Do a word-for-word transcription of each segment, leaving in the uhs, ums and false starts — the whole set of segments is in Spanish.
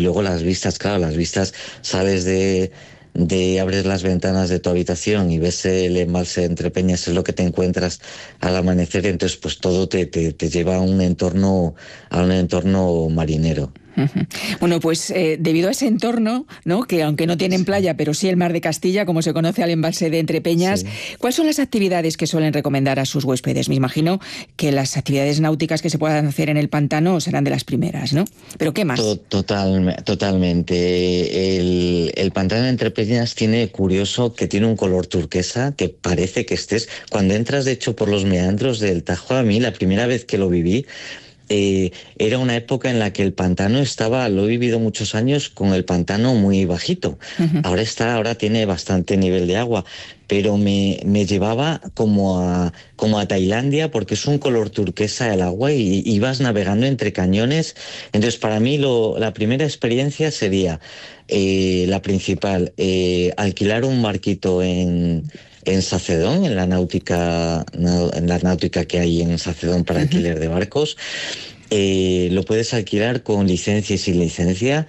luego las vistas, claro, las vistas, sales de, de abres las ventanas de tu habitación y ves el embalse de Entrepeñas, es lo que te encuentras al amanecer, entonces pues todo te, te, te lleva a un entorno, a un entorno marinero. Bueno, pues eh, debido a ese entorno, ¿no?, que aunque no tienen Sí. playa, pero sí el mar de Castilla, como se conoce al embalse de Entrepeñas, Sí. ¿cuáles son las actividades que suelen recomendar a sus huéspedes? Me imagino que las actividades náuticas que se puedan hacer en el pantano serán de las primeras, ¿no? ¿Pero qué más? Total, totalmente. El, el pantano de Entrepeñas tiene curioso que tiene un color turquesa que parece que estés... Cuando entras, de hecho, por los meandros del Tajo, a mí la primera vez que lo viví, Eh, era una época en la que el pantano estaba, lo he vivido muchos años, con el pantano muy bajito. Uh-huh. Ahora está, ahora tiene bastante nivel de agua, pero me, me llevaba como a, como a Tailandia porque es un color turquesa el agua y, y vas navegando entre cañones. Entonces, para mí lo, la primera experiencia sería eh, la principal, eh, alquilar un barquito en... en Sacedón, en la náutica, en la náutica que hay en Sacedón para alquiler de barcos. Eh, lo puedes alquilar con licencia y sin licencia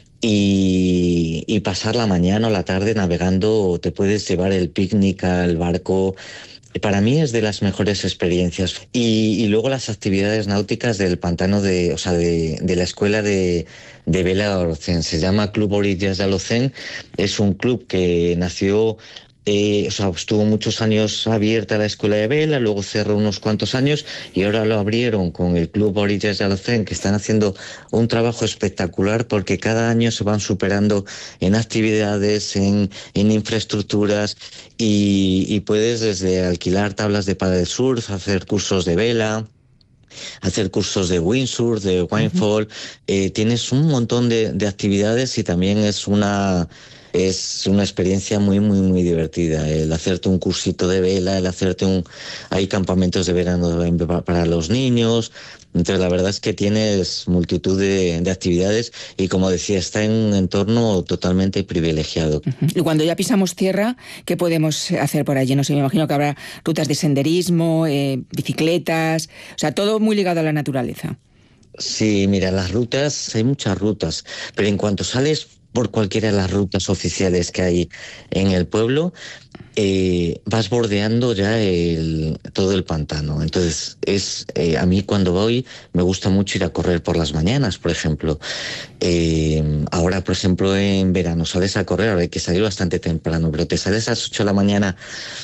y, y pasar la mañana o la tarde navegando. Te puedes llevar el picnic al barco. Para mí es de las mejores experiencias. Y, y luego las actividades náuticas del pantano de, o sea, de, de la escuela de, de vela de Alocén. Se llama Club Orillas de Alocén. Es un club que nació... Eh, o sea, estuvo muchos años abierta la escuela de vela, luego cerró unos cuantos años y ahora lo abrieron con el Club Orillas de Alocén, que están haciendo un trabajo espectacular porque cada año se van superando en actividades, en, en infraestructuras y, y puedes desde alquilar tablas de paddle surf, hacer cursos de vela, hacer cursos de windsurf, de windfall. Uh-huh. Eh, tienes un montón de, de actividades y también es una... Es una experiencia muy, muy, muy divertida. El hacerte un cursito de vela, el hacerte un... Hay campamentos de verano para los niños. Entonces, la verdad es que tienes multitud de, de actividades y, como decía, está en un entorno totalmente privilegiado. Uh-huh. Y cuando ya pisamos tierra, ¿qué podemos hacer por allí? No sé, me imagino que habrá rutas de senderismo, eh, bicicletas, o sea, todo muy ligado a la naturaleza. Sí, mira, las rutas, hay muchas rutas, pero en cuanto sales por cualquiera de las rutas oficiales que hay en el pueblo, eh, vas bordeando ya el, todo el pantano. Entonces, es eh, a mí cuando voy me gusta mucho ir a correr por las mañanas, por ejemplo. Eh, ahora, por ejemplo, en verano sales a correr, ahora hay que salir bastante temprano, pero te sales a las ocho de la mañana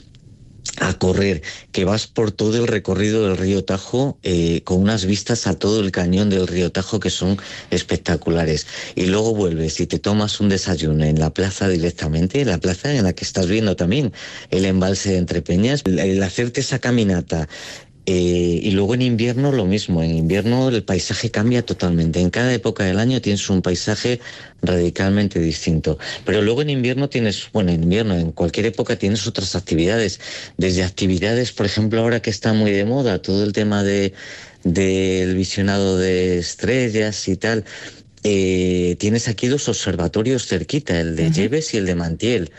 a correr, que vas por todo el recorrido del río Tajo eh, con unas vistas a todo el cañón del río Tajo que son espectaculares, y luego vuelves y te tomas un desayuno en la plaza directamente, en la plaza en la que estás viendo también el embalse de Entrepeñas, el, el hacerte esa caminata. Eh, y luego en invierno lo mismo, en invierno el paisaje cambia totalmente, en cada época del año tienes un paisaje radicalmente distinto, pero luego en invierno tienes, bueno, en invierno, en cualquier época tienes otras actividades, desde actividades, por ejemplo, ahora que está muy de moda todo el tema de del visionado de estrellas y tal. Eh, tienes aquí dos observatorios cerquita, el de uh-huh. Lleves y el de Mantiel.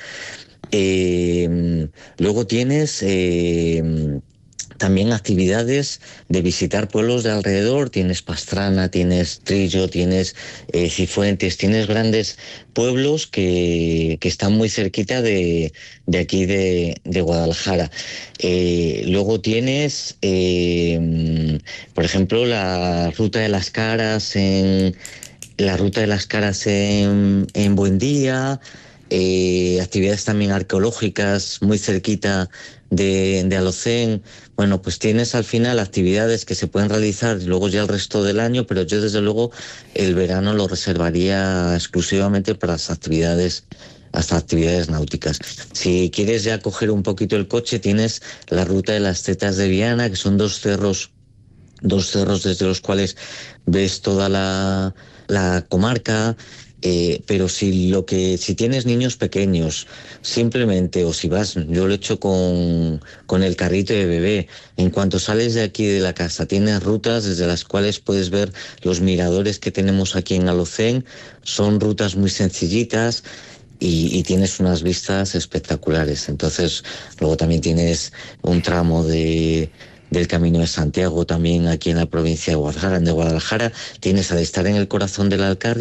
Eh, luego tienes... Eh, También actividades de visitar pueblos de alrededor, tienes Pastrana, tienes Trillo, tienes eh, Cifuentes, tienes grandes pueblos que, que están muy cerquita de, de aquí de, de Guadalajara. Eh, luego tienes, eh, por ejemplo, la Ruta de las Caras en, la Ruta de las Caras en, en Buendía, eh, actividades también arqueológicas muy cerquita de, de Alocén. Bueno, pues tienes al final actividades que se pueden realizar luego ya el resto del año, pero yo desde luego el verano lo reservaría exclusivamente para las actividades, hasta actividades náuticas. Si quieres ya coger un poquito el coche, tienes la Ruta de las Tetas de Viana, que son dos cerros, dos cerros desde los cuales ves toda la, la comarca. Eh, pero si lo que si tienes niños pequeños, simplemente, o si vas, yo lo he hecho con, con el carrito de bebé, en cuanto sales de aquí de la casa, tienes rutas desde las cuales puedes ver los miradores que tenemos aquí en Alocén. Son rutas muy sencillitas y, y tienes unas vistas espectaculares. Entonces, luego también tienes un tramo de... del Camino de Santiago también aquí en la provincia de Guadalajara. De Guadalajara tienes, al estar en el corazón del Alcarria,